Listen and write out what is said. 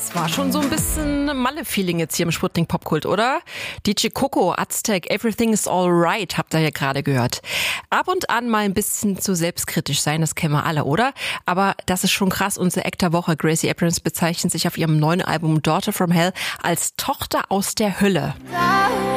Das war schon so ein bisschen Malle-Feeling jetzt hier im Sputnik Popkult, oder? DJ Coco, Aztec, Everything is Alright, habt ihr ja gerade gehört. Ab und an mal ein bisschen zu selbstkritisch sein, das kennen wir alle, oder? Aber das ist schon krass. Unser Act der Woche, Gracie Abrams, bezeichnet sich auf ihrem neuen Album Daughter from Hell als Tochter aus der Hölle.